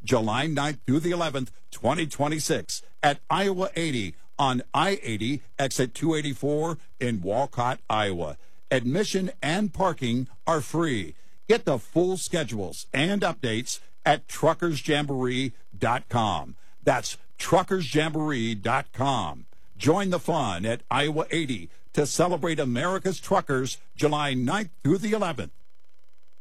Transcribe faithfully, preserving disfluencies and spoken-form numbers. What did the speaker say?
July ninth through the eleventh, twenty twenty-six, at Iowa eighty on I eighty, exit two eighty-four in Walcott, Iowa. Admission and parking are free. Get the full schedules and updates at truckers jamboree dot com. That's truckers jamboree dot com. Join the fun at Iowa eighty to celebrate America's truckers July ninth through the eleventh.